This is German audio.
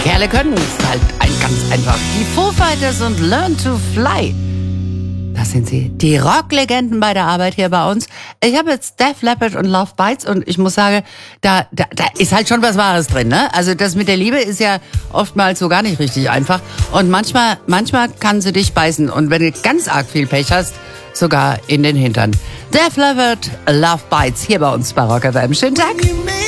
Kerle können es halt ganz einfach. Die Foo Fighters und Learn to Fly. Das sind sie. Die Rocklegenden bei der Arbeit hier bei uns. Ich habe jetzt Def Leppard und Love Bites und ich muss sagen, da ist halt schon was Wahres drin, ne? Also das mit der Liebe ist ja oftmals so gar nicht richtig einfach. Und manchmal kann sie dich beißen. Und wenn du ganz arg viel Pech hast, sogar in den Hintern. Def Leppard, Love Bites hier bei uns bei Rock FM. Schönen Tag.